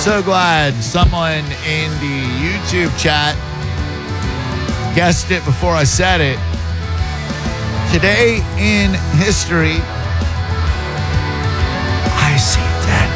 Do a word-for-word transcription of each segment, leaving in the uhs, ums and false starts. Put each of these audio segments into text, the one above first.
So glad someone in the YouTube chat guessed it before I said it. Today in history, I see dead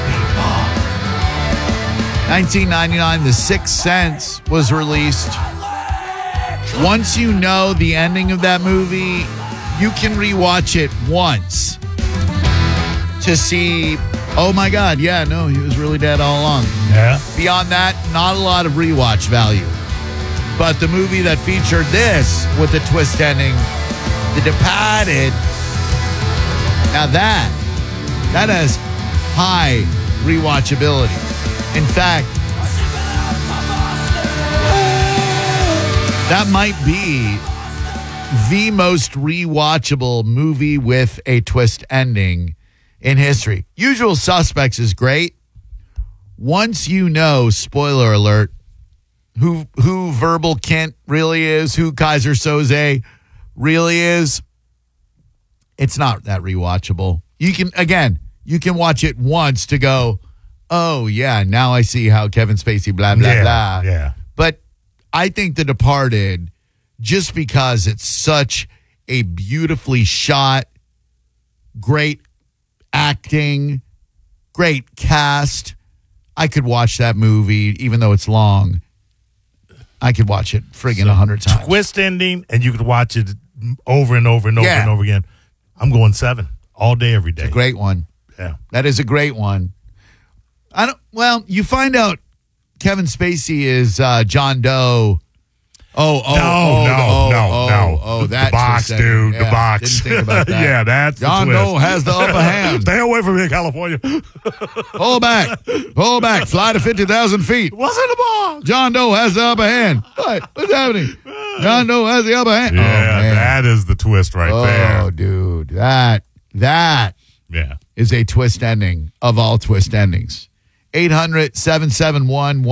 people. nineteen ninety-nine, The Sixth Sense was released. Once you know the ending of that movie, you can rewatch it once to see, oh my God, yeah, no, he was really dead all along. Yeah. Beyond that, not a lot of rewatch value. But the movie that featured this with the twist ending, The Departed, now that, that has high rewatchability. In fact, that might be the most rewatchable movie with a twist ending in history. Usual Suspects is great. Once you know, spoiler alert, who who Verbal Kint really is, who Kaiser Soze really is, it's not that rewatchable. You can, again, you can watch it once to go, oh, yeah, now I see how Kevin Spacey, blah, blah, yeah, blah. Yeah. But I think The Departed, just because it's such a beautifully shot, great acting, great cast, I could watch that movie, even though it's long. I could watch it friggin' a So, hundred times. Twist ending, and you could watch it over and over and over Yeah. and over again. I'm going seven all day, every day. It's a great one. Yeah. That is a great one. I don't. Well, you find out Kevin Spacey is uh, John Doe. Oh, oh, no, oh, no, oh, no, oh, no. Oh, that the box, twist dude. ending. The box. Didn't think about that. Yeah, that's John the twist. Doe has the upper hand. Stay away from here, California. Pull back. Pull back. Fly to fifty thousand feet. What's in the box? John Doe has the upper hand. What? What's happening? John Doe has the upper hand. Yeah, oh, man. that is the twist right oh, there. dude. That, that Yeah. is a twist ending of all twist endings. eight hundred, seven seven one